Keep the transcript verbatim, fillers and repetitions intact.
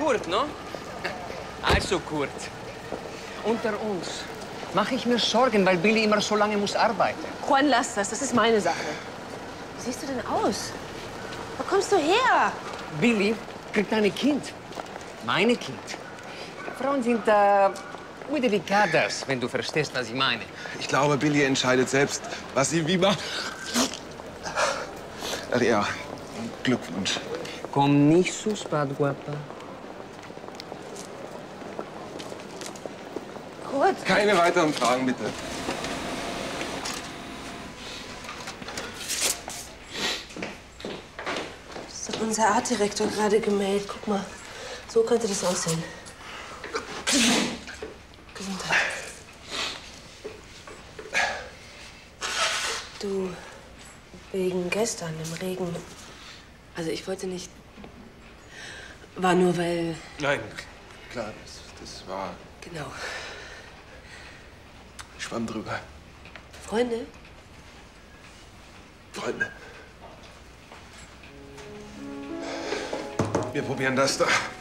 Kurt, no? Also, Kurt, unter uns mache ich mir Sorgen, weil Billy immer so lange muss arbeiten. Juan, lass das. Das ist meine Sache. Wie siehst du denn aus? Wo kommst du her? Billy kriegt ein Kind. Meine Kind. Frauen sind äh, muy delicadas, wenn du verstehst, was ich meine. Ich glaube, Billy entscheidet selbst, was sie wie macht. Ach ja, Glückwunsch. Komm nicht so spät, Guapa. Kurt. Keine weiteren Fragen, bitte. Das hat unser Artdirektor gerade gemeldet. Guck mal, so könnte das aussehen. Gesundheit. Du, wegen gestern im Regen. Also ich wollte nicht... War nur, weil... Nein, klar, das, das war... Genau. Ich schwamm drüber. Freunde? Freunde. Wir probieren das da.